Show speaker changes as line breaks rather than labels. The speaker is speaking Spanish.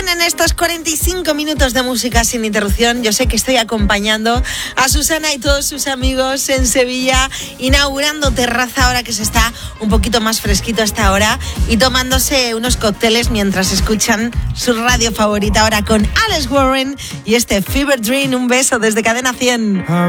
bien, en estos 45 minutos de música sin interrupción, yo sé que estoy acompañando a Susana y todos sus amigos en Sevilla, inaugurando terraza ahora que se está un poquito más fresquito hasta ahora y tomándose unos cócteles mientras escuchan su radio favorita ahora con Alex Warren y este Fever Dream. Un beso desde Cadena 100.